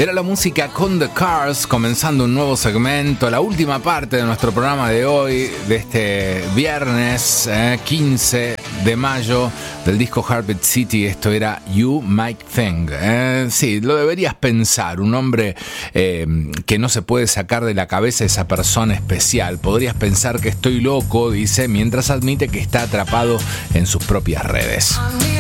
Era la música con The Cars, comenzando un nuevo segmento, la última parte de nuestro programa de hoy, de este viernes 15 de mayo, del disco Heartbeat City. Esto era You Might Think. Sí, lo deberías pensar, un hombre que no se puede sacar de la cabeza esa persona especial. Podrías pensar que estoy loco, dice, mientras admite que está atrapado en sus propias redes.